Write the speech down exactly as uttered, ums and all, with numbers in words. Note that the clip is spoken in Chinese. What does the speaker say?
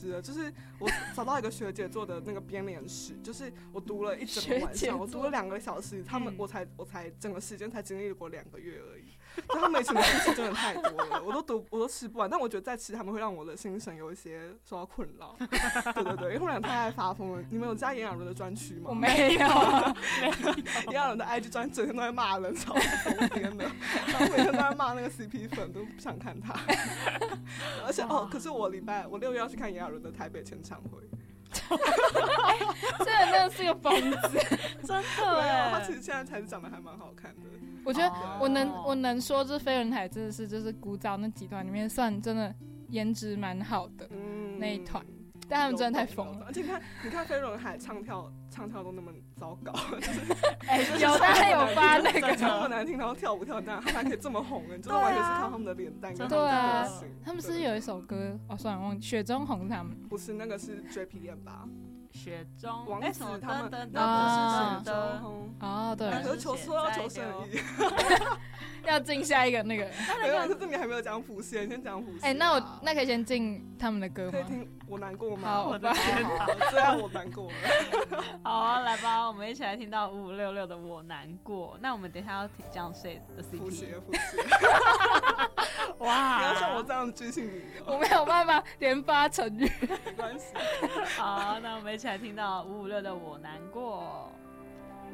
实了，就是我找到一个学姐做的那个编年史，就是我读了一整个晚上，我读了两个小时，他们、嗯、我才我才整个时间才经历过两个月而已。就他们以前的故事真的太多了，我都读我都吃不完。但我觉得再吃他们会让我的心神有一些受到困扰。对对对，因为后来太爱发疯了。你们有加炎亚纶的专区吗？ 我没有， 炎亚纶的 I G 专整天都在骂人，超疯癫的，然后每天都在骂那个 C P 粉，都不想看他。而且哦，可是我礼拜我六月要去看炎亚纶的台北签唱会。 欸、这人真的是个疯子， 真的耶！ 他其实现在才是长得还蛮好看的。 我觉得我能、哦、我能说，就是飞轮海真的是就是古早那几团里面算真的颜值蛮好的、嗯、那一团，但他们真的太疯了。 而且你看，你看飞轮海唱跳唱跳都那么糟糕，就是哎、欸，有他有发那个唱那么难听，然后跳舞跳那样，他们还可以这么红，你就是完全是靠他们的脸蛋跟他们的个性。 他们是有一首歌，哦，算了，忘记雪中红他们不是那个是 J P M 吧？ 雪中王子他们那不是雪中红哦，对， 可是求说要求生而已。 要进下一个那个， 没有，可是你还没有讲辅系，你先讲辅系。 哎，那我那可以先进他们的歌吗？ 可以听我难过吗？ 好， 我的天哪， 这样我难过了。 好啊，来吧，我们一起来听到五五六六的我难过。那我们等一下要讲谁的 C P？ 辅系，辅系。 哇！ 你要像我这样巨细靡遗， 我没有办法连发成语， 没关系。 好，那我们一起来听到五五六的我难过。